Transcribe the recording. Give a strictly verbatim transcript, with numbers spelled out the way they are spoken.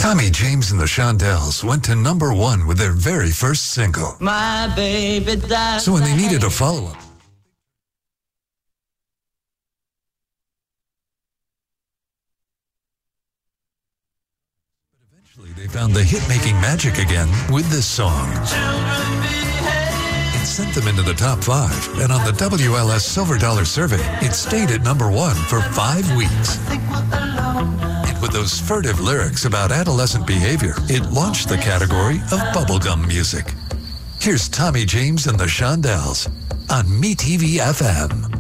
Tommy James and the Shondells went to number one with their very first single. My baby died. So when they needed a follow-up, eventually they found the hit-making magic again with this song. It sent them into the top five, and on the W L S Silver Dollar Survey, it stayed at number one for five weeks. And with those furtive lyrics about adolescent behavior, it launched the category of bubblegum music. Here's Tommy James and the Shondells on MeTV F M.